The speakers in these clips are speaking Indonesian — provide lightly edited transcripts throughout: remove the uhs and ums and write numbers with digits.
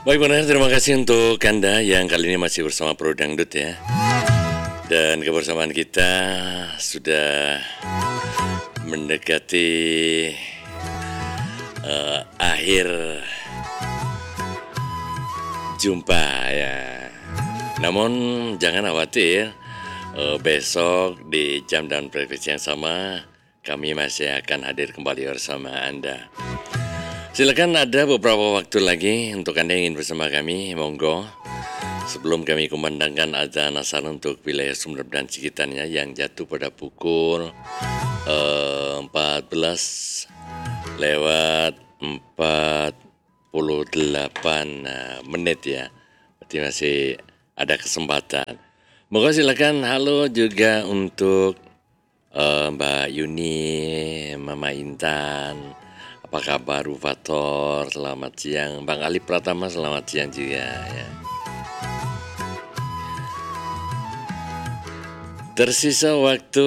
Baik benar, terima kasih untuk Anda yang kali ini masih bersama Pro Dangdut ya. Dan kebersamaan kita sudah mendekati akhir jumpa ya. Namun jangan khawatir, besok di jam dan frekuensi yang sama kami masih akan hadir kembali bersama Anda. Silakan, ada beberapa waktu lagi untuk Anda yang ingin bersama kami, monggo. Sebelum kami kumandangkan azan asar untuk wilayah Sumber dan sekitarnya yang jatuh pada pukul 14 lewat 48 menit ya. Berarti masih ada kesempatan. Monggo silakan. Halo juga untuk Mbak Yuni, Mama Intan. Apa kabar Bu Fator? Selamat siang. Bang Ali Pratama, selamat siang juga ya. Tersisa waktu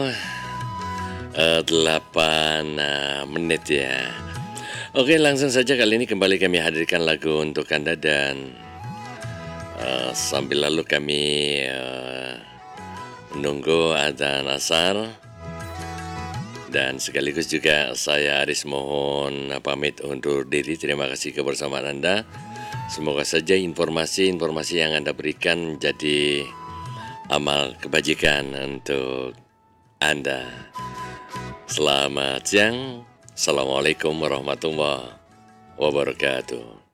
8 menit ya. Oke, langsung saja kali ini kembali kami hadirkan lagu untuk Anda dan sambil lalu kami menunggu adzan asar. Dan sekaligus juga saya Aris mohon pamit undur diri. Terima kasih kebersamaan Anda. Semoga saja informasi-informasi yang Anda berikan jadi amal kebajikan untuk Anda. Selamat siang. Assalamualaikum warahmatullahi wabarakatuh.